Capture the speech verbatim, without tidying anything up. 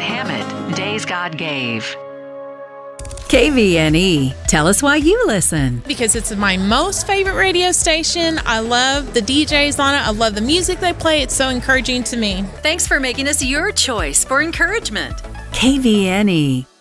Hammett, Days God Gave. K V N E. Tell us why you listen. Because it's my most favorite radio station. I love the D Js on it. I love the music they play. It's so encouraging to me. Thanks for making us your choice for encouragement. K V N E.